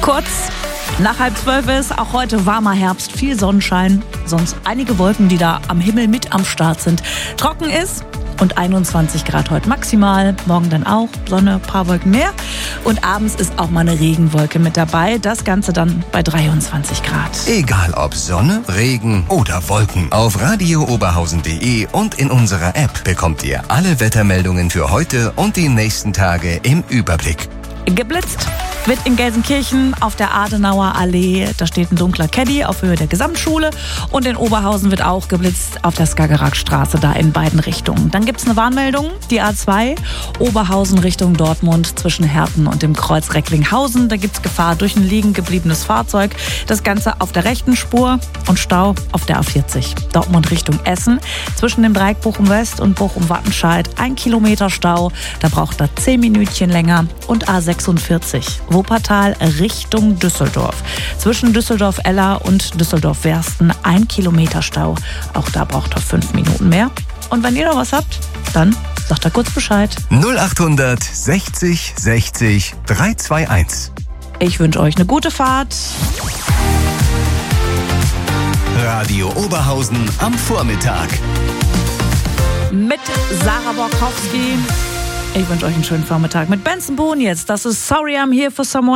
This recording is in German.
Kurz nach 11:30 ist auch heute warmer Herbst, viel Sonnenschein, sonst einige Wolken, die da am Himmel mit am Start sind. Trocken ist und 21 Grad heute maximal, morgen dann auch Sonne, paar Wolken mehr und abends ist auch mal eine Regenwolke mit dabei, das Ganze dann bei 23 Grad. Egal ob Sonne, Regen oder Wolken, auf radiooberhausen.de und in unserer App bekommt ihr alle Wettermeldungen für heute und die nächsten Tage im Überblick. Geblitzt wird in Gelsenkirchen auf der Adenauer Allee. Da steht ein dunkler Caddy auf Höhe der Gesamtschule. Und in Oberhausen wird auch geblitzt auf der Skagerrakstraße, da in beiden Richtungen. Dann gibt es eine Warnmeldung, die A2, Oberhausen Richtung Dortmund zwischen Herten und dem Kreuz Recklinghausen. Da gibt es Gefahr durch ein liegen gebliebenes Fahrzeug. Das Ganze auf der rechten Spur und Stau auf der A40. Dortmund Richtung Essen zwischen dem Dreieck Bochum West und Bochum Wattenscheid. 1 Kilometer Stau, da braucht er 10 Minütchen länger. Und A46. Wuppertal Richtung Düsseldorf. Zwischen Düsseldorf-Eller und Düsseldorf-Wersten 1 Kilometer Stau. Auch da braucht er 5 Minuten mehr. Und wenn ihr noch was habt, dann sagt er kurz Bescheid. 0800 60 60 321. Ich wünsche euch eine gute Fahrt. Radio Oberhausen am Vormittag. Mit Sarah Borkowski. Ich wünsche euch einen schönen Vormittag mit Benson Boone jetzt. Das ist Sorry I'm Here for Someone.